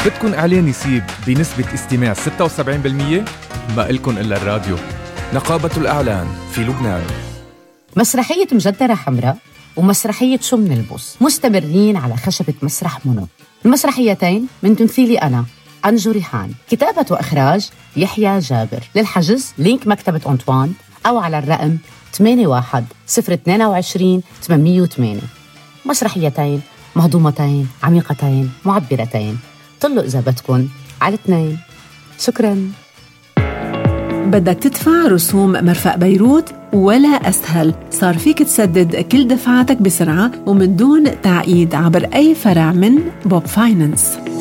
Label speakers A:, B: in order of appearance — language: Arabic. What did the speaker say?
A: بدكن إعلان يسيب بنسبة استماع 76%؟ ما إلكن إلا الراديو. نقابة الإعلان في لبنان.
B: مسرحية مجدرة حمراء ومسرحية شو من البوس مستمرين على خشبة مسرح منو. المسرحيتين من تمثيلي أنا أنجو ريحان، كتابة وإخراج يحيى جابر. للحجز لينك مكتبة أنطوان أو على الرقم 81-022-808. مسرحيتين مهضومتين عميقتين معبرتين. طلوا إذا بدكن على 2. شكراً.
C: بدك تدفع رسوم مرفأ بيروت ولا أسهل؟ صار فيك تسدد كل دفعاتك بسرعة ومن دون تعقيد عبر أي فرع من بوب فاينانس.